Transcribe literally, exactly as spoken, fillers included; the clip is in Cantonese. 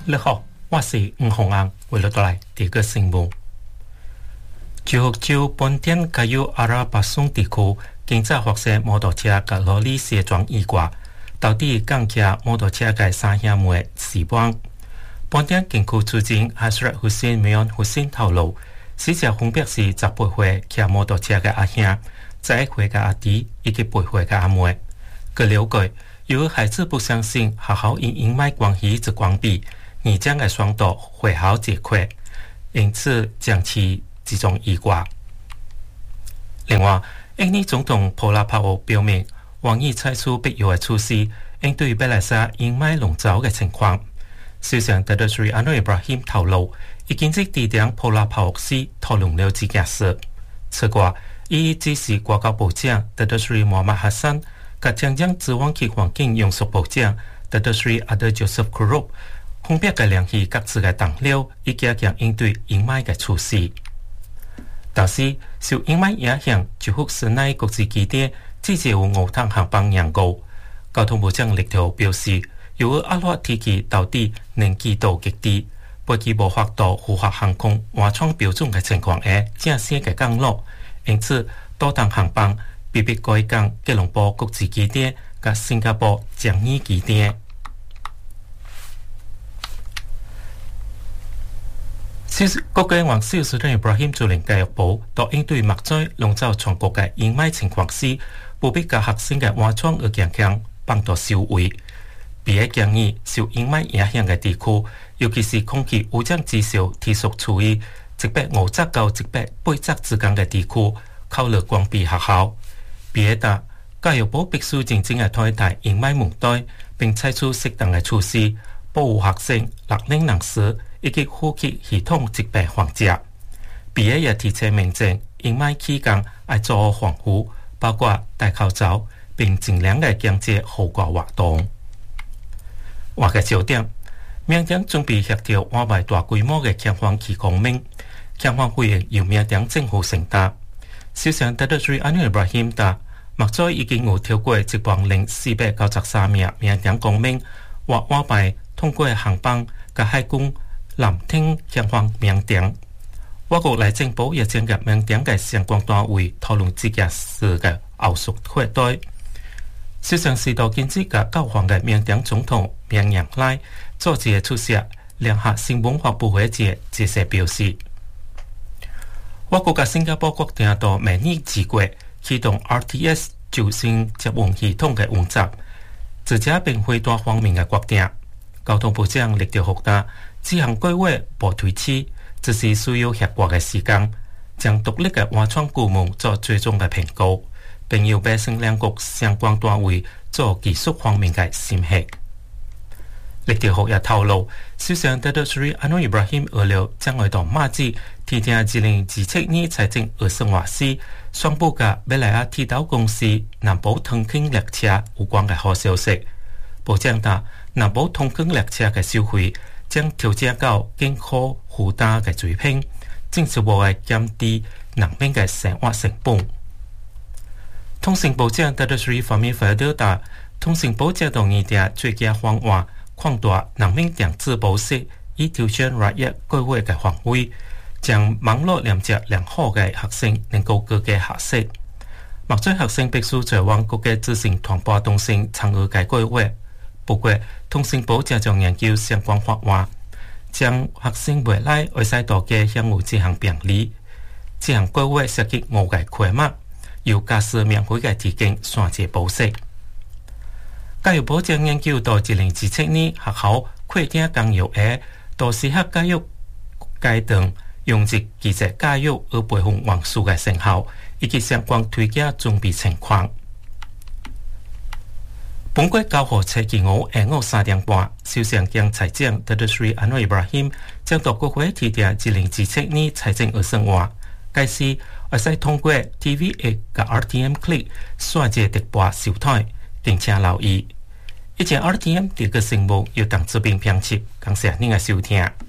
你好，我是吴宏安，为了带来第一个新闻。就就本店加入阿拉伯松地区警察发射摩托车和罗里卸妆意外，导致港车摩托车的三兄妹死亡。本店警区处长哈什胡辛梅安胡辛透露，死者分别是十八岁骑摩托车的阿兄、十一岁的阿弟以及八岁的阿妹。據了解，由於孩子不相信學校因因買關係之關閉，而將嘅雙度會考解決，因此將其集中意外。另外，印尼總統普拉帕奧表明，願意採取必要嘅措施，應對馬來西亞因買籠罩嘅情況。首相特德瑞安諾伊布拉希姆透露，已經即地點普拉帕奧斯討論了這件事。此外，伊指示國家部長特德瑞莫馬哈森。甲將將治安及環境用屬部長特德瑞阿德 Joseph Kurup 分別嘅聯繫各自嘅黨僚，以加強應對陰霾嘅措施。但是受陰霾影響，珠福市內國際機場至少有五趟航班延誤。交通部長力條表示，由於阿拉天氣導致能見度極低，飛機無法度符合航空安全標準嘅情況下，正式嘅降落，因此多趟航班必必改降吉隆坡國際機場和新加坡樟宜機場。國家元首蘇丹伊布拉希姆主令教育部，在應對目前籠罩全國嘅陰霾情況時，務必將學生嘅安全與健康放到首位。並且建議受陰霾影響嘅地區，尤其是空氣污染指數持續處於一百五十到一百八十之間嘅地區，考慮關閉學校。別達教育部必須認真嘅對待陰霾問題，並採取適當嘅措施，保護學生、學齡人士以及呼吸系統疾病患者。別達也提醒民眾，陰霾期間要做好防護，包括戴口罩，並盡量嘅降低戶外活動。話嘅焦點，緬甸準備協調安排大規模嘅強防期公民，強防會員由緬甸政府承擔。首相特德瑞安諾伊布拉希姆達，目前已經有超過一萬零四百九十三名緬甸公民或安排通過航班和海軍南挺強防緬甸。我國內政部也正及緬甸嘅相關單位討論這件事嘅後續發展。首相時代建設嘅交換嘅緬甸總統緬陽來做這出席聯合新聞發佈會節這些表示。我國嘅新加坡國定到明年之國啟動 R T S 就線接運系統嘅運作，自這並非多方面嘅國定。交通部長力調回答，此項規劃無推遲，只是需要協國嘅時間，將獨立嘅安全顧問做最終嘅評估，並要百姓兩國相關單位做技術方面嘅審核。力調學也透露，首相特德瑞安諾伊布拉希姆預料將會到馬子提定二零二七年財政預算案時，宣布嘅馬來亞鐵道公司南部通勤列車有關嘅好消息。部長答，南部通勤列車嘅收費將調整到經可負擔嘅水平，正是為咗減低人民嘅生活成本。通信部長特德瑞方面回答答，通信部長同意嘅最佳方案。擴大人民電子報識以挑戰日益改劃嘅範圍，將網絡連接良好嘅學生能夠各個學習。目前學生必須在往各個資訊傳播中心參與嘅改劃。不過，通信部正在研究相關法案，將學生未來會使到嘅享有這項便利。這項改劃涉及五個科目，由教師免費嘅提供三節報識。教育部將研究到二零二七年學校擴展教育嘅到適合教育階段，用於技術教育而培養王數嘅成效，以及相關推廣準備情況。本國教學星期五下午三點半，首相兼財長特德瑞安諾伊布拉希姆將到國會提定二零二七年財政預算案，屆時會使通過 T V A 和 R T M Click 選擇直播收睇，敬請留意。以前 R T M 第個節目由鄧志斌編輯，感謝您嘅收聽。